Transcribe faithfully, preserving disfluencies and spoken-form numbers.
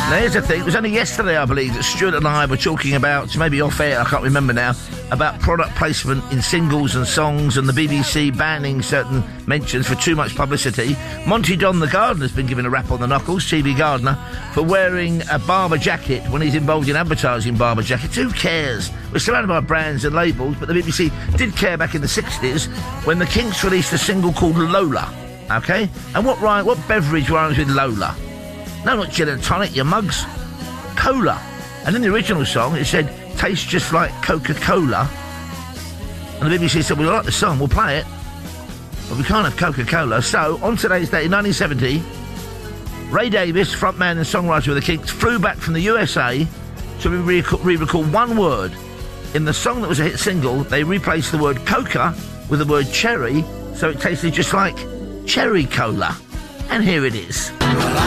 Now, here's the thing. It was only yesterday, I believe, that Stuart and I were talking about, maybe off air, I can't remember now, about product placement in singles and songs and the B B C banning certain mentions for too much publicity. Monty Don the Gardener's been given a rap on the knuckles, T V Gardner, for wearing a Barber jacket when he's involved in advertising Barber jackets. Who cares? We're surrounded by brands and labels, but the B B C did care back in the sixties when the Kinks released a single called Lola, OK? And what rhyme, what beverage rhymes with Lola? No, not gin and tonic, you mugs. Cola. And in the original song, it said, tastes just like Coca-Cola. And the B B C said, we like the song, we'll play it, but we can't have Coca-Cola. So, on today's date, in nineteen seventy, Ray Davies, frontman and songwriter of the Kinks, flew back from the U S A to re-record one word. In the song that was a hit single, they replaced the word Coca with the word cherry, so it tasted just like cherry cola. And here it is.